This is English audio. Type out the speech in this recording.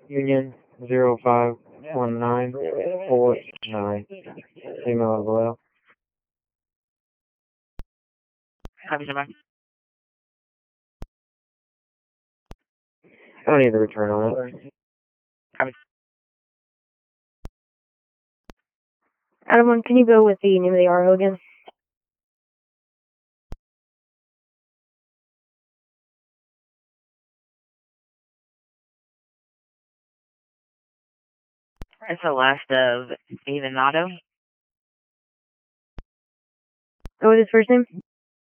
Union 051949. Email below. Copy, standby. I don't need the return on it. Copy. Adam 1, can you go with the name of the RO again? It's the last of Venado. What was his first name?